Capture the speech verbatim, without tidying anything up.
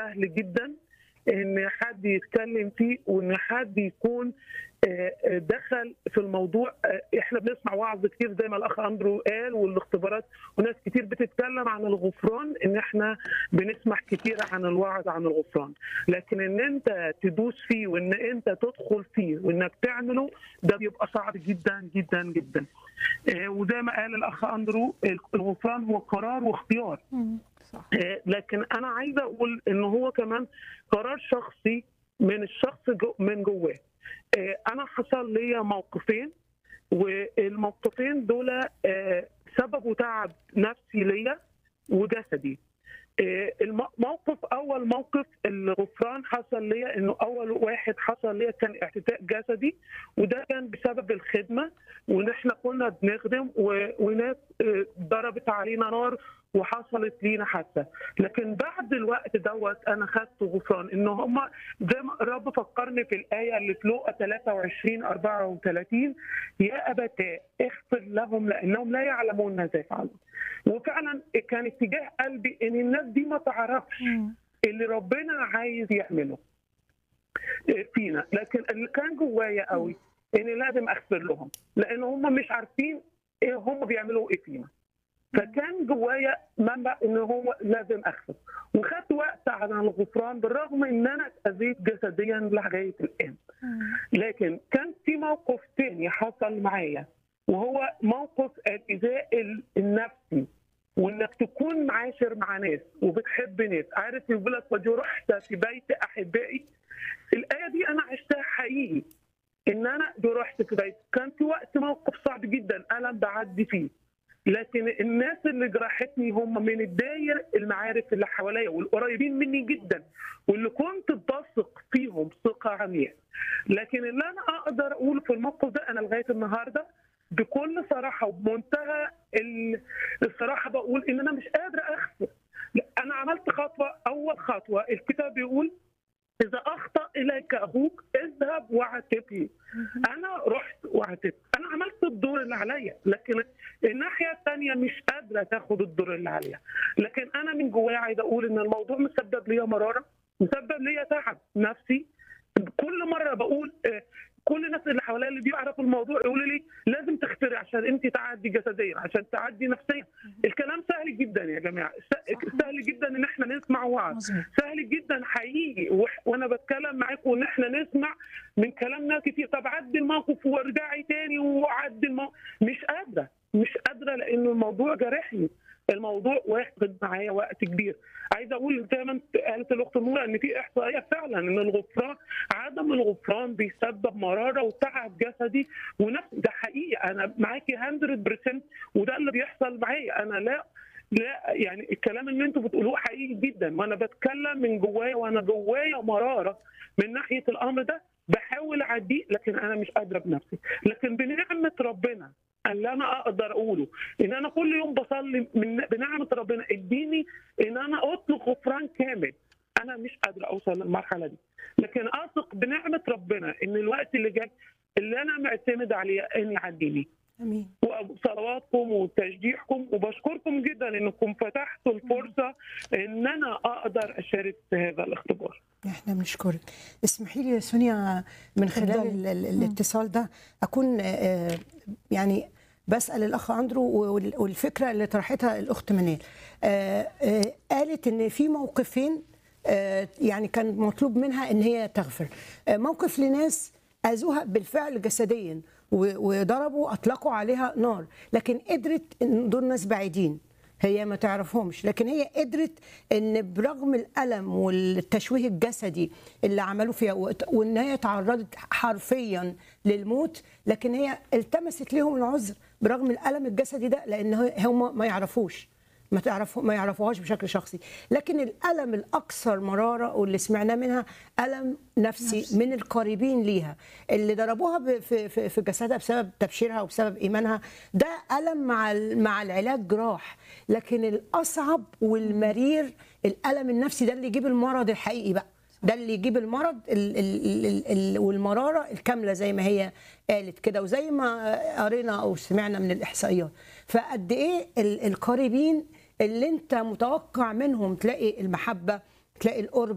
سهل جدا ان حد يتكلم فيه وان حد يكون دخل في الموضوع. احنا بنسمع وعظ كتير زي ما الاخ اندرو قال، والاختبارات، وناس كتير بتتكلم عن الغفران، ان احنا بنسمع كتير عن الوعظ عن الغفران، لكن ان انت تدوس فيه وان انت تدخل فيه وانك تعمله ده بيبقى صعب جدا جدا جدا. وزي ما قال الاخ اندرو، الغفران هو قرار واختيار. صح. لكن انا عايزه اقول ان هو كمان قرار شخصي من الشخص جو من جواه. انا حصل لي موقفين، والموقفين دول سببوا تعب نفسي ليا وجسدي. الموقف اول موقف الغفران حصل لي، انه اول واحد حصل لي كان اعتداء جسدي، وده كان بسبب الخدمه، وان احنا كنا بنخدم وناس ضربت علينا نار وحصلت لينا حادثه. لكن بعد الوقت دوت انا خدت غفران، ان هم زي ما الرب فكرني في الايه اللي في لوقا ثلاثة وعشرين أربعة وثلاثين: يا ابتاه اغفر لهم لانهم لا يعلمون ماذا يفعلون. وفعلا كان اتجاه قلبي ان الناس دي ما تعرفش اللي ربنا عايز يعمله فينا، لكن اللي كان جوايا قوي ان لازم اغفر لهم، لان هم مش عارفين ايه هم بيعملوا ايه فينا. فكان جوايا منبع ان هو لازم اغفر، وخدت وقت على الغفران بالرغم ان انا اتاذيت جسديا لغايه الان. لكن كان في موقف تاني حصل معايا، وهو موقف الايذاء النفسي، وانك تكون معاشر مع ناس وبتحب ناس، عارف يقول لك وجرحت في بيت احبائي. الايه دي انا عشتها حقيقي، ان انا جرحت في بيت، كان في وقت موقف صعب جدا انا بعدي فيه، لكن الناس اللي جرحتني هم من الداير المعارف اللي حواليا والقريبين مني جدا، واللي كنت بثق فيهم ثقه عمياء. لكن اللي انا اقدر اقول في الموقف ده، انا لغايه النهارده بكل صراحه وبمنتهى الصراحه بقول ان انا مش قادره اغفر. انا عملت خطوه، اول خطوه الكتاب بيقول إذا أخطأ إليك أخوك اذهب واعتبه. أنا رحت وعتبت، أنا عملت الدور اللي عليا، لكن الناحية الثانية مش قادرة تاخد الدور اللي عليها. لكن أنا من جوايا عايزة أقول إن الموضوع مسبب لي مرارة، مسبب لي تعب نفسي. كل مرة بقول كل الناس اللي حواليا اللي بيعرفوا الموضوع يقولوا لي لازم تختري عشان انت تعدي جسديا، عشان تعدي نفسيا. الكلام سهل جدا يا جماعه، سهل جدا ان احنا نسمع وعظ، سهل جدا حقيقي، وانا بتكلم معاكم ان احنا نسمع من كلام ناس كتير. طب عدي الموقف وارجعي تاني وعدي الموقف، مش قادره مش قادره لانه الموضوع جارحني، الموضوع واخد معايا وقت كبير. عايزه اقول زي ما قالت الاخت نوره ان في احصائيه فعلا ان الغفران، عدم الغفران بيسبب مراره وتعب جسدي ونفسي. ده حقيقي، انا معاكي مية بالمية، وده اللي بيحصل معايا. انا لا لا يعني الكلام اللي انتوا بتقولوه حقيقي جدا، وانا بتكلم من جوايا، وانا جوايا مراره من ناحيه الامر ده، بحاول اعديه، لكن انا مش قادره بنفسي. لكن بنعمه ربنا اللي انا اقدر اقوله ان انا كل يوم بصلي من بنعمه ربنا اديني ان انا اطلق غفران كامل. انا مش قادره اوصل للمرحله دي، لكن اثق بنعمه ربنا ان الوقت اللي جاي اللي انا معتمد عليه ان يعديني. امين. وصلواتكم وتشجيعكم، وبشكركم جدا انكم فتحتوا الفرصه ان انا اقدر اشارك في هذا الاختبار. احنا بنشكرك. اسمحي لي يا سونيا من خلال الاتصال ده اكون يعني بسال الاخ اندرو، والفكره اللي طرحتها الاخت منال قالت ان في موقفين يعني كان مطلوب منها ان هي تغفر. موقف لناس اذوها بالفعل جسديا وضربوا اطلقوا عليها نار، لكن قدرت ان دول ناس بعيدين هي ما تعرفهمش، لكن هي قدرت ان برغم الالم والتشويه الجسدي اللي عملوا فيها وان هي تعرضت حرفيا للموت، لكن هي التمست لهم العذر برغم الالم الجسدي ده، لان هم ما يعرفوش ما تعرفوا ما يعرفوهاش بشكل شخصي. لكن الالم الاكثر مراره واللي سمعناه منها الم نفسي, نفسي من القريبين ليها اللي ضربوها في في جسدها بسبب تبشيرها وبسبب ايمانها. ده الم مع مع العلاج جراح، لكن الاصعب والمرير الالم النفسي ده اللي يجيب المرض الحقيقي بقى، ده اللي يجيب المرض ال ال ال ال والمراره الكامله زي ما هي قالت كده، وزي ما قرينا او سمعنا من الاحصائيات. فقد ايه القريبين اللي انت متوقع منهم تلاقي المحبه، تلاقي القرب،